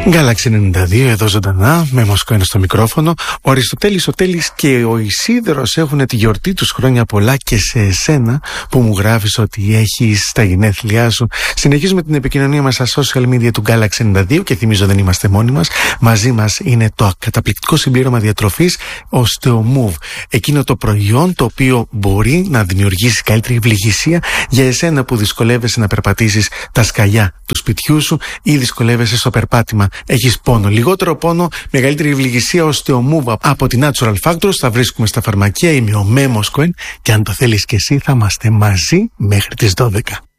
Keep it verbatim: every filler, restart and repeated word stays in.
Galaxy ενενήντα δύο εδώ ζωντανά, με Μοσκό στο μικρόφωνο. Ο Αριστοτέλης, ο Τέλης και ο Ισίδωρος έχουν τη γιορτή τους, χρόνια πολλά και σε εσένα που μου γράφεις ότι έχεις τα γενέθλιά σου. Συνεχίζουμε την επικοινωνία μας στα social media του Galaxy ενενήντα δύο και θυμίζω δεν είμαστε μόνοι μας. Μαζί μας είναι το καταπληκτικό συμπλήρωμα διατροφής Osteomove. Εκείνο το προϊόν το οποίο μπορεί να δημιουργήσει καλύτερη ευληγησία για εσένα που δυσκολεύεσαι να περπατήσεις τα σκαλιά του σπιτιού σου ή δυσκολεύεσαι στο περπάτημα. Έχεις πόνο, λιγότερο πόνο, μεγαλύτερη ευληγησία. Osteomove από την Natural Factors θα βρίσκουμε στα φαρμακεία. Είμαι ο Μέμος Κοέν και αν το θέλεις και εσύ θα είμαστε μαζί μέχρι τις δώδεκα.